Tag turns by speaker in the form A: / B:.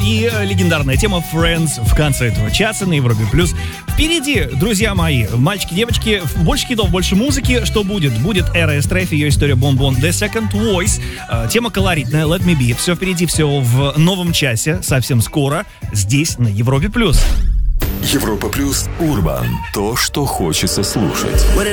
A: и легендарная тема Friends в конце этого часа на Европе+. Впереди, друзья мои, мальчики, девочки, больше хитов, больше музыки. Что будет? Будет эра Эстрефи, ее история Бон-Бон, The Second Voice, тема колоритная, Let Me Be. Все впереди, все в новом часе, совсем скоро, здесь на Европе+.
B: Европа плюс Урбан. То, что хочется слушать.